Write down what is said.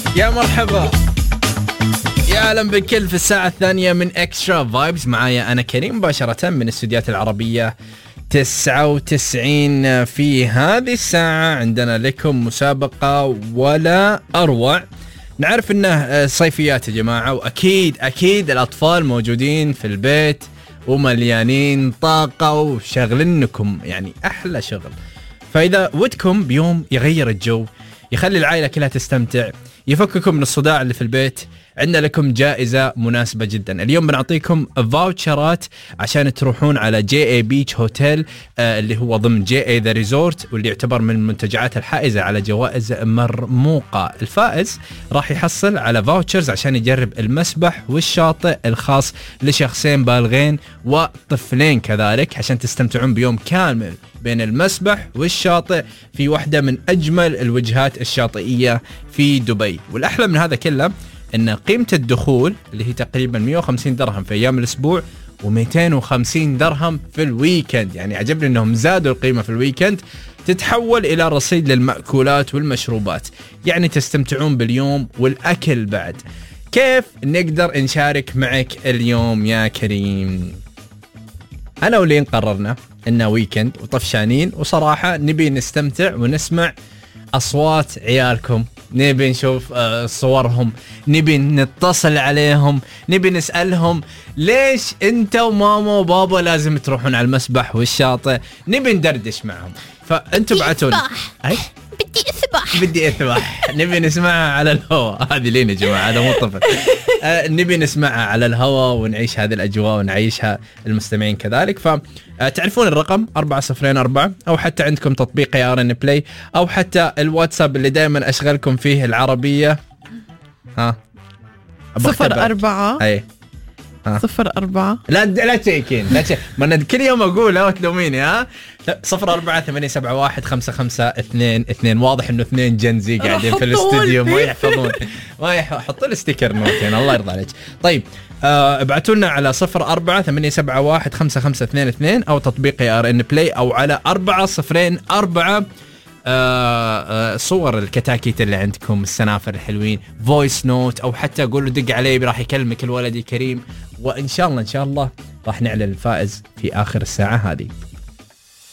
يا مرحبا، يا أهلا بكل في الساعة الثانية من إكسترا فايبز. معايا أنا كريم مباشرة من الاستديوهات العربية 99. في هذه الساعة عندنا لكم مسابقة ولا أروع. نعرف إنه صيفيات يا جماعة، وأكيد الأطفال موجودين في البيت ومليانين طاقة وشغلنكم يعني أحلى شغل. فإذا ودكم بيوم يغير الجو، يخلي العائلة كلها تستمتع، يفككم من الصداع اللي في البيت، عندنا لكم جائزة مناسبة جدا. اليوم بنعطيكم فاوتشرات عشان تروحون على جي اي بيتش هوتيل اللي هو ضمن جي اي ذا ريزورت، واللي يعتبر من المنتجعات الحائزة على جوائز مرموقة. الفائز راح يحصل على فاوتشرز عشان يجرب المسبح والشاطئ الخاص لشخصين بالغين وطفلين كذلك، عشان تستمتعون بيوم كامل بين المسبح والشاطئ في واحدة من أجمل الوجهات الشاطئية في دبي. والأحلى من هذا كله إن قيمة الدخول اللي هي تقريبا 150 درهم في أيام الأسبوع و250 درهم في الويكند، يعني عجبني إنهم زادوا القيمة في الويكند، تتحول إلى رصيد للمأكولات والمشروبات، يعني تستمتعون باليوم والأكل بعد. كيف نقدر نشارك معك اليوم يا كريم؟ أنا ولين قررنا إنه ويكند وطفشانين، وصراحة نبي نستمتع ونسمع أصوات عيالكم، نبي نشوف صورهم، نبي نتصل عليهم، نبي نسألهم ليش انت وماما وبابا لازم تروحون على المسبح والشاطئ، نبي ندردش معهم. فانتوا بعتوا اي بدي اثبح نبي نسمعها على الهواء. هذه لين يا جماعه، هذا مو طفل. نبي نسمعها على الهواء ونعيش هذه الاجواء ونعيشها المستمعين كذلك. فتعرفون الرقم 404، او حتى عندكم تطبيق ARN Play، او حتى الواتساب اللي دائما اشغلكم فيه العربيه. ها 04 اي 04 لا تشيكين ما أنا كل يوم أقول لا تلوميني. ها 04-871-5522. واضح إنه 2 جنزي قاعدين في الاستوديو ما يحفظون، ما يحط الستيكر نوتين. الله يرضى عليك. طيب ابعتوا لنا على 04-871-5522 أو تطبيق ARN Play، أو على 404 صور الكتاكيت اللي عندكم، السنافر الحلوين، فويس نوت، او حتى قولوا دق علي راح يكلمك الولد كريم. وان شاء الله راح نعلن الفائز في اخر الساعة هذه.